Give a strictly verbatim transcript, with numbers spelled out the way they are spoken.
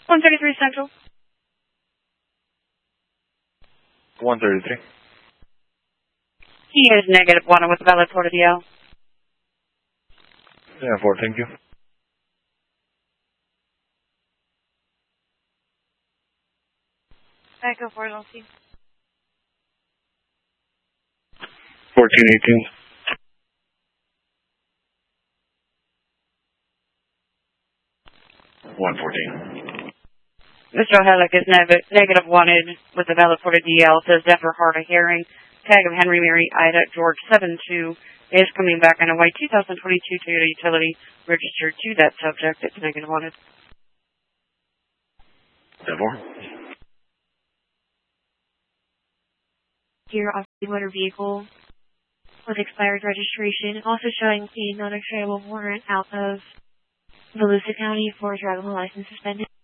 one thirty-three Central. one thirty-three. He is negative one with a valid Port of D L. Yeah, four, thank you. Echo four, L C. fourteen eighteen. one fourteen. Mister O'Halleck is ne negative wanted with a valid Port of D L. Says Denver hard of hearing. Tag of Henry Mary Ida George seven two is coming back on a white two thousand twenty-two Toyota Utility registered to that subject. It's negative wanted. Denver. Dear off-road motor vehicle with expired registration, also showing a non-extradable warrant out of Volusia County for driving license suspended.